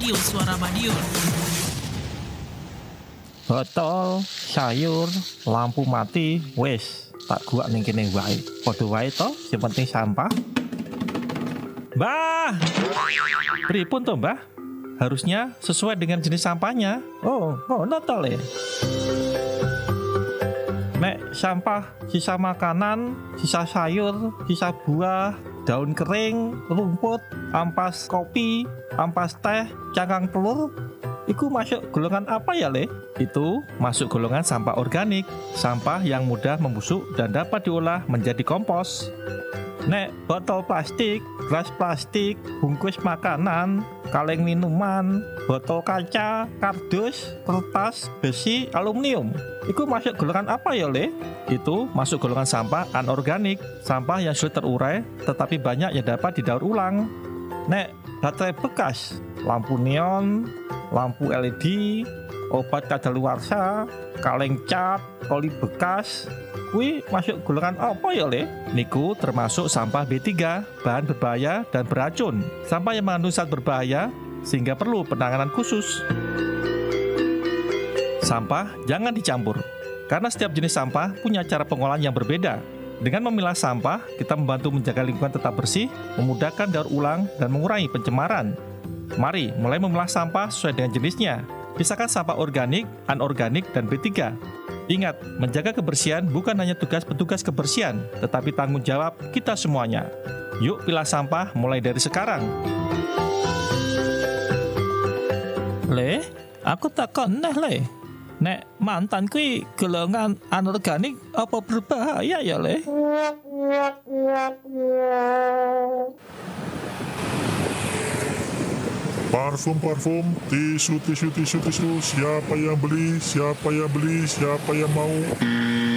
Suara Madiun. Botol, sayur, lampu mati, wis tak gua ning kene wae. Padha wae to, sing penting sampah. Mbah! Pripun to, Mbah? Harusnya sesuai dengan jenis sampahnya. Oh, ngono to le. Nek sampah sisa makanan, sisa sayur, sisa buah, daun kering, rumput, ampas kopi, ampas teh, cangkang telur, itu masuk golongan apa ya, Le? Itu masuk golongan sampah organik, sampah yang mudah membusuk dan dapat diolah menjadi kompos. Nek botol plastik, gelas plastik, bungkus makanan, kaleng minuman, botol kaca, kardus, kertas, besi, aluminium, itu masuk golongan apa ya, Le? Itu masuk golongan sampah anorganik, sampah yang sulit terurai tetapi banyak yang dapat didaur ulang. Nek baterai bekas, lampu neon, lampu LED, obat kadaluarsa, kaleng cat, oli bekas, kuwi masuk golongan apa ya, Le? Niku termasuk sampah B3, bahan berbahaya dan beracun. Sampah yang mengandung zat berbahaya sehingga perlu penanganan khusus. Sampah jangan dicampur, karena setiap jenis sampah punya cara pengolahan yang berbeda. Dengan memilah sampah, kita membantu menjaga lingkungan tetap bersih, memudahkan daur ulang, dan mengurangi pencemaran. Mari mulai memilah sampah sesuai dengan jenisnya. Pisahkan sampah organik, anorganik, dan B3. Ingat, menjaga kebersihan bukan hanya tugas petugas kebersihan, tetapi tanggung jawab kita semuanya. Yuk pilah sampah mulai dari sekarang. Le, aku takon neh, Le. Nek mantan kui golongan anorganik apa berbahaya ya, Le? Parfum, tisu, siapa yang beli, siapa yang mau?